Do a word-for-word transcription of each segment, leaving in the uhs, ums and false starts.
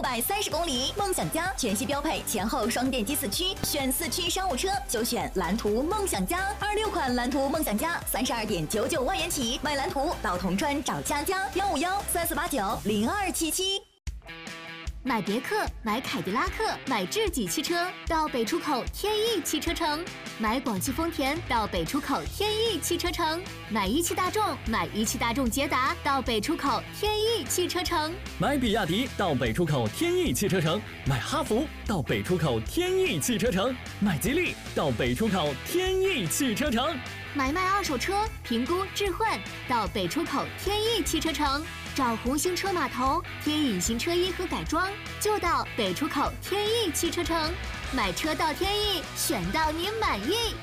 五百三十公里。梦想家全系标配前后双电机四驱，选四驱商务车就选蓝图梦想家。二六款蓝图梦想家三十二点九九万元起，买蓝图到铜川找佳佳，幺五幺三四八九零二七七。 买别克、买凯迪拉克、买智己汽车到北出口天翼汽车城，买广汽丰田到北出口天翼汽车城，买一汽大众、买一汽大众捷达到北出口天翼汽车城， 买比亚迪到北出口天翼汽车城，买哈弗到北出口天翼汽车城，买吉利到北出口天翼汽车城， 买卖二手车评估置换到北出口天翼汽车城。找红星车码头添隐形车衣和改装，就到北出口天翼汽车城。买车到天翼，选到你满意。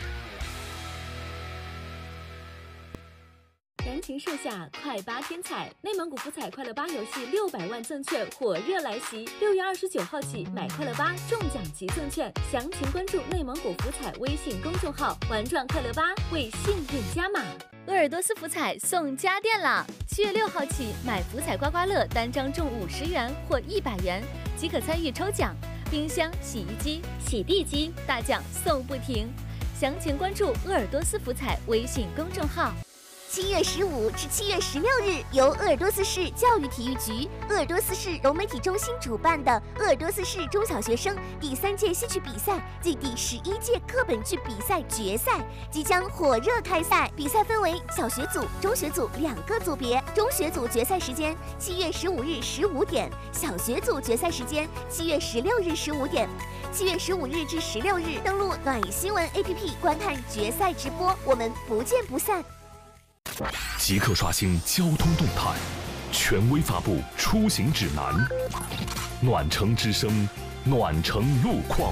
燃情盛夏，快八天彩！内蒙古福彩快乐八游戏六百万赠券火热来袭，六月二十九号起买快乐八中奖即赠券，详情关注内蒙古福彩微信公众号，玩转快乐八，为幸运加码。鄂尔多斯福彩送家电啦！七月六号起，买福彩刮刮乐单张中五十元或一百元，即可参与抽奖。冰箱、洗衣机、洗地机大奖送不停，详情关注鄂尔多斯福彩微信公众号。 七月十五至七月十六日，由鄂尔多斯市教育体育局、鄂尔多斯市融媒体中心主办的鄂尔多斯市中小学生第三届戏曲比赛暨第十一届课本剧比赛决赛即将火热开赛。比赛分为小学组、中学组两个组别。中学组决赛时间七月十五日十五点，小学组决赛时间七月十六日十五点。七月十五日至十六日，登录暖新闻 A P P 观看决赛直播，我们不见不散。 即刻刷新交通动态，权威发布出行指南。暖城之声，暖城路况。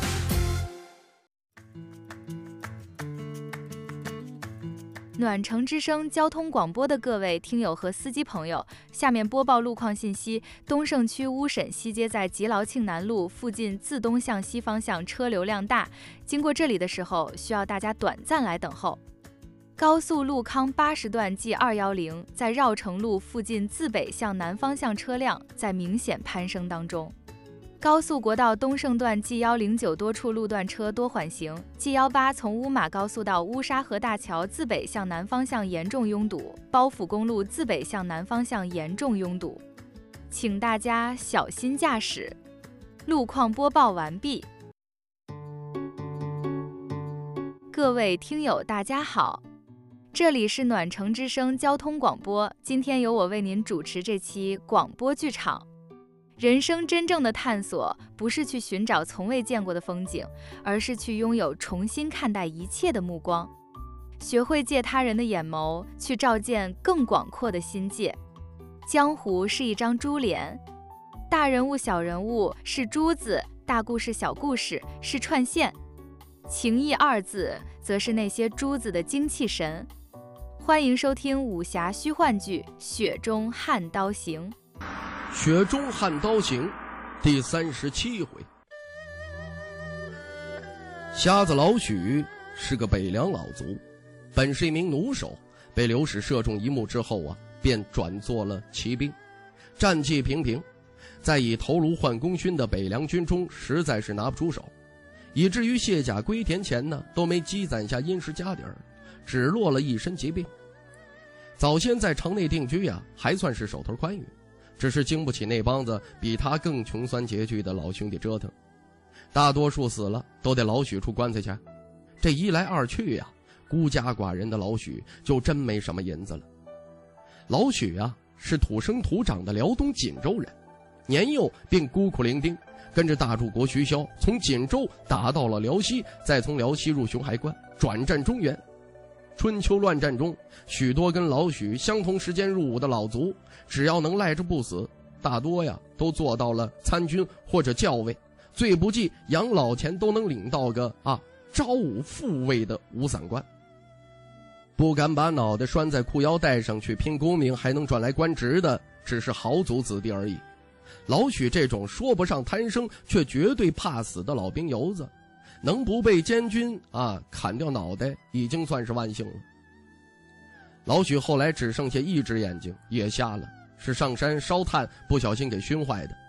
暖城之声交通广播的各位听友和司机朋友，下面播报路况信息。东胜区乌沈西街在吉劳庆南路附近自东向西方向车流量大，经过这里的时候需要大家短暂来等候。高速路康八十段 G 二一零在绕城路附近自北向南方向车辆在明显攀升当中。高速国道东胜段 G 一零九多处路段车多缓行， G 一八从乌马高速到乌沙河大桥自北向南方向严重拥堵，包府公路自北向南方向严重拥堵，请大家小心驾驶。路况播报完毕。各位听友大家好，这里是暖城之声交通广播，今天由我为您主持这期广播剧场。人生真正的探索，不是去寻找从未见过的风景，而是去拥有重新看待一切的目光，学会借他人的眼眸，去照见更广阔的心界。江湖是一张珠帘，大人物小人物是珠子，大故事小故事是串线，情义二字则是那些珠子的精气神。欢迎收听武侠虚幻剧《雪中悍刀行》。 雪中悍刀行第三十七回。瞎子老许是个北凉老族，本是一名弩手，被刘氏射中一目之后啊，便转做了骑兵，战绩平平，在以头颅换功勋的北凉军中实在是拿不出手，以至于卸甲归田前呢，都没积攒下殷实家底儿，只落了一身疾病。早先在城内定居啊，还算是手头宽裕，只是经不起那帮子比他更穷酸拮据的老兄弟折腾，大多数死了都得老许出棺材钱。这一来二去呀、啊，孤家寡人的老许就真没什么银子了。老许啊，是土生土长的辽东锦州人，年幼便孤苦伶仃，跟着大柱国徐骁从锦州打到了辽西，再从辽西入熊海关，转战中原。春秋乱战中，许多跟老许相同时间入伍的老卒，只要能赖着不死，大多呀都做到了参军或者校尉，最不济养老钱都能领到个啊招武副尉的五散官。不敢把脑袋拴在裤腰带上去拼功名，还能转来官职的，只是豪族子弟而已。老许这种说不上贪生却绝对怕死的老兵油子，能不被监军啊砍掉脑袋，已经算是万幸了。老许后来只剩下一只眼睛，也瞎了，是上山烧炭不小心给熏坏的。